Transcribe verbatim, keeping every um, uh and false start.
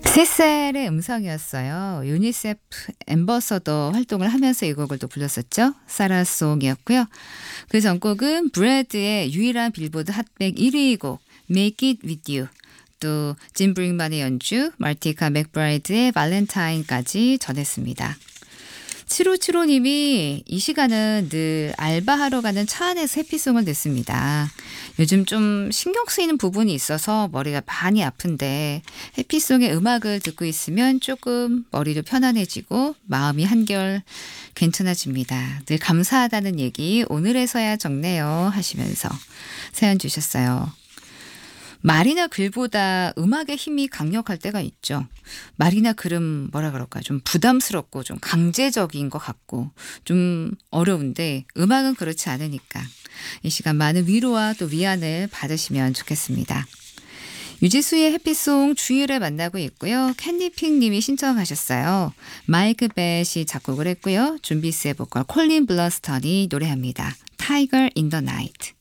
세셀의 음성이었어요. 유니세프 앰버서더 활동을 하면서 이 곡을 또 불렀었죠. 사라송이었고요. 그 전곡은 브래드의 유일한 빌보드 핫백 일 위 곡 Make It With You, 또 짐 브링만의 연주, 마르티카 맥브라이드의 발렌타인까지 전했습니다. 칠오칠오님이 이 시간은 늘 알바하러 가는 차 안에서 해피송을 듣습니다. 요즘 좀 신경 쓰이는 부분이 있어서 머리가 많이 아픈데 해피송의 음악을 듣고 있으면 조금 머리도 편안해지고 마음이 한결 괜찮아집니다. 늘 감사하다는 얘기 오늘에서야 적네요 하시면서 사연 주셨어요. 말이나 글보다 음악의 힘이 강력할 때가 있죠. 말이나 글은 뭐라 그럴까, 좀 부담스럽고 좀 강제적인 것 같고 좀 어려운데 음악은 그렇지 않으니까 이 시간 많은 위로와 또 위안을 받으시면 좋겠습니다. 유지수의 해피송 주일에 만나고 있고요. 캔디핑 님이 신청하셨어요. 마이크 벳이 작곡을 했고요. 준비스의 보컬 콜린 블러스턴이 노래합니다. Tiger in the Night.